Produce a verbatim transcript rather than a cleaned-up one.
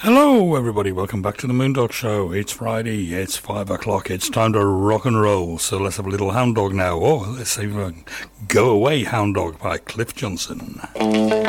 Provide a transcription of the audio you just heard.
Hello, everybody. Welcome back to the Moondog Show. It's Friday. It's five o'clock. It's time to rock and roll. So let's have a little Hound Dog now. Oh, let's see if we can Go Away Hound Dog by Cliff Johnson.